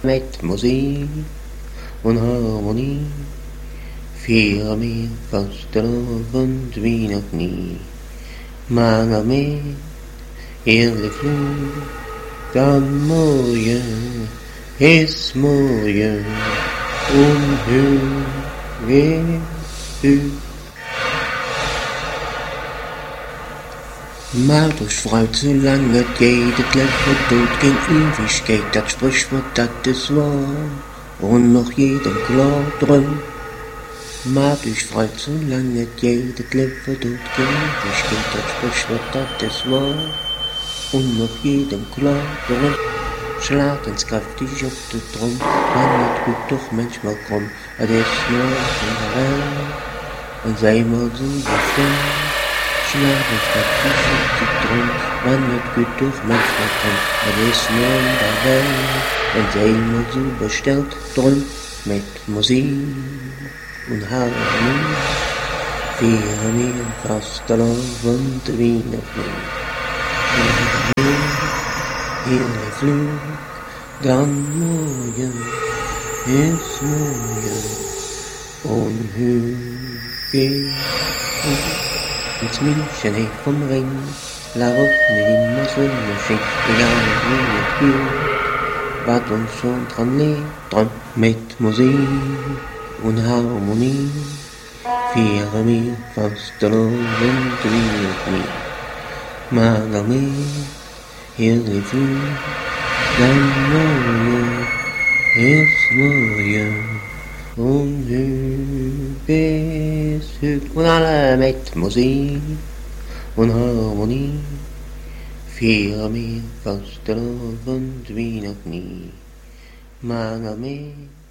Mit Musik und Harmonie feiern wir Fastelavond wie noch nie. Mannen med hele flod, dann morgen ist morgen und hur vet du? Martus freut so lange geht, das Leben tut kein Ewigkeit, das Sprichwort, das ist wahr, und noch jedem klar drin. Martus freut so lange geht, das Leben tut kein Ewigkeit, das Sprichwort, das ist wahr, und noch jedem klar drin. Schlag ins kräftig auf den Drum, man wird gut doch manchmal krumm, das ist nur von der Welt, und sei mal so befreit. Schlag ins kräftig auf den Drum, man wird gut doch manchmal krumm, das ist nur in der Welt, und sei mal so bestellt drum, mit Musik und Harmonie, feiern wir Fastelavond wie noch nie. Hele Flug, dann morgen ist morgen und hur ins München hey vom Ring, la Woche immer Sonne schien, egal wie es geht, was uns schon dran liegt, dran mit Musik und Harmonie, feiern wir Fastelavond wie noch nie. Mal mit hele Flug, dann morgen ist morgen und hur bis hur. Und alle mit Musik und Harmonie feiern wir Fastelavond wie noch nie. Mal mit